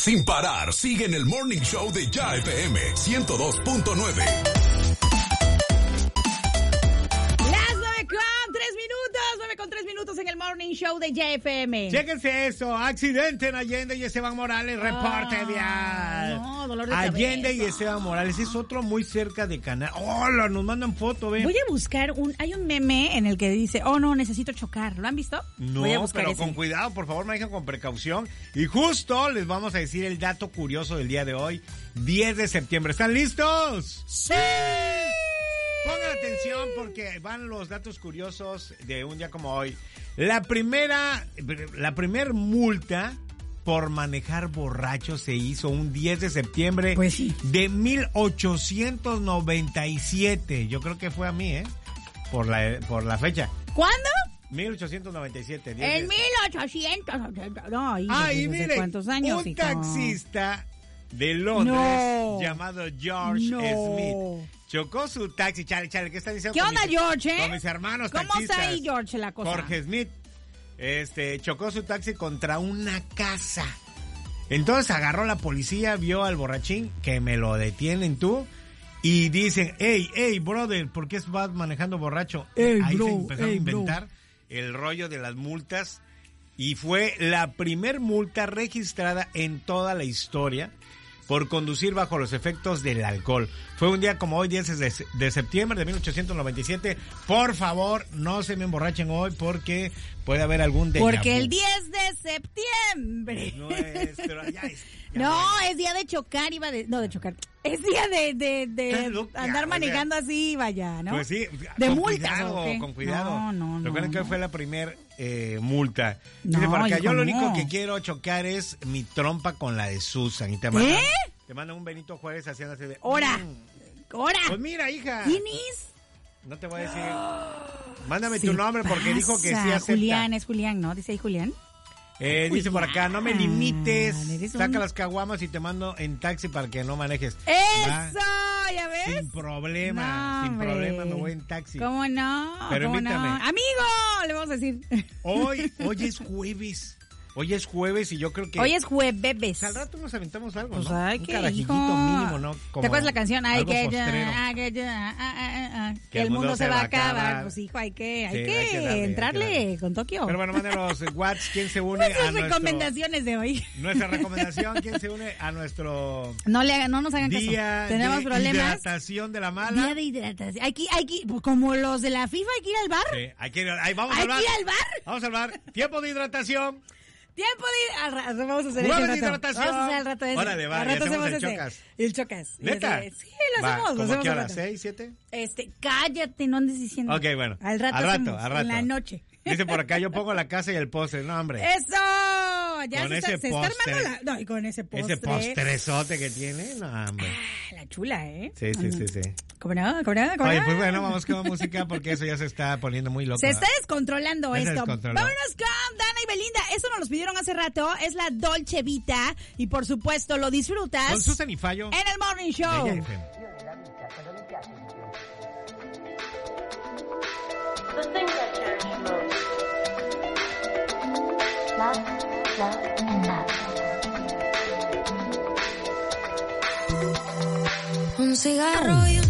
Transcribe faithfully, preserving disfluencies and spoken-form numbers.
sin parar. Sigue en el Morning Show de Ya F M ciento dos punto nueve. Con tres minutos en el Morning Show de Ya F M. Chéquense eso, accidente en Allende y Esteban Morales, reporte ah, vial. No, dolor de Allende cabeza. y Esteban Morales, es otro muy cerca de Canal. Hola, nos mandan foto, ven. Voy a buscar un, hay un meme en el que dice, oh no, necesito chocar, ¿lo han visto? No, Voy a buscar pero ese. con cuidado, por favor, manejen con precaución. Y justo les vamos a decir el dato curioso del día de hoy, diez de septiembre. ¿Están listos? ¡Sí! Pongan atención porque van los datos curiosos de un día como hoy. La primera, la primer multa por manejar borracho se hizo un diez de septiembre pues sí. de mil ochocientos noventa y siete. Yo creo que fue a mí, ¿eh? Por la, por la fecha. ¿Cuándo? mil ochocientos noventa y siete. En mil ochocientos. No, hijo, ah, y no sé mire, cuántos años, un hijo. taxista de Londres no. llamado George no. Smith chocó su taxi. Chale, chale, ¿qué está diciendo? ¿Qué onda, mis, George, eh? Con mis hermanos ¿Cómo taxistas. está ahí, George, la cosa? Jorge Smith, este, chocó su taxi contra una casa. Entonces agarró la policía, vio al borrachín, que me lo detienen tú, y dicen, hey, hey, brother, ¿por qué vas manejando borracho? Hey, Ahí bro, se empezaron hey, a inventar bro. el rollo de las multas, y fue la primer multa registrada en toda la historia por conducir bajo los efectos del alcohol. Fue un día como hoy, diez de, de septiembre de mil ochocientos noventa y siete. Por favor, no se me emborrachen hoy porque puede haber algún déjà vu. Porque el diez de septiembre. Nuestro, ya es, ya no, bueno. es día de chocar, iba de... No, de chocar. Es día de, de, de loca, andar manejando o sea, así, vaya, ¿no? Pues sí, de con multas, cuidado, ¿o qué? con cuidado. No, no, no. Recuerden que no. hoy fue la primer eh, multa. No, Dice por acá, hijo, yo lo no. único que quiero chocar es mi trompa con la de Susan. Y te mandan, ¿Eh? te mandan un Benito Juárez haciendo así de... ¡Hora! Mm. ¡Hora! Pues mira, hija. ¿Quién es? No te voy a decir. Mándame Se tu nombre porque pasa. dijo que sí acepta. Julián, es Julián, ¿no? Dice ahí Julián. Eh, dice por acá, no me limites, Eres saca un- las caguamas y te mando en taxi para que no manejes. ¡Eso! Va. ¿Ya ves? Sin problema, No, sin hombre. problema me voy en taxi. ¿Cómo no? Pero ¿Cómo invítame. no? ¡Amigo! Le vamos a decir. Hoy, hoy es jueves. Hoy es jueves y yo creo que... Hoy es jueves. Al rato nos aventamos algo, Pues ¿no? ay, Un qué carajillito hijo. mínimo, ¿no? Como ¿Te acuerdas la canción? Ay, algo que postrero. ya, ah, que ya, ah, ah, ah, ah, que el mundo se va a acabar. Pues hijo, hay que, hay Sí, que hay que darle, entrarle hay que darle. con Tokio. Pero bueno, mándenos WhatsApp, ¿quién se une Nuestras a nuestro... recomendaciones de hoy. Nuestra recomendación, ¿quién se une a nuestro... No le hagan, no nos hagan Día caso. Tenemos de problemas. hidratación de la mala. Día de hidratación. Hay que, hay que, pues como los de la FIFA, hay que ir al bar. Sí, hay que ir, ahí vamos Hay al bar. que ir al bar. Vamos al bar. Tiempo de hidratación. Tiempo de ir al rato. Vamos a hacer Jueves ese de rato. hidratación. Vamos a hacer al rato ese. Órale, va, Al y rato hacemos hacemos el ese. chocas. El chocas. ¿Neta? Ese- Sí, lo Va, hacemos. Lo ¿cómo hacemos qué al hora? rato. ¿Seis, siete? Este, cállate, no andes diciendo. Ok, bueno. Al rato Al rato, hacemos, al rato. en la noche. Dice por acá, yo pongo la casa y el postre. No, hombre. ¡Eso! Ya Con se, ese está, se está postre. armando la... No, y con ese postre. Ese postrezote que tiene. No, hombre. Ah, la chula, ¿eh? Sí, sí, sí, sí. ¿Cómo no? ¿Cómo no? ¿Cómo Oye, no? pues bueno, vamos con música porque eso ya se está poniendo muy loco. Se está descontrolando Ya se esto. descontroló. Vámonos con Dana y Belinda. Eso nos los pidieron hace rato. Es la Dolce Vita. Y por supuesto, lo disfrutas. Con Susan y Fallo. En el Morning Show. De Ya F M. The thing that cherish most. Love, love, and love. Un cigarro y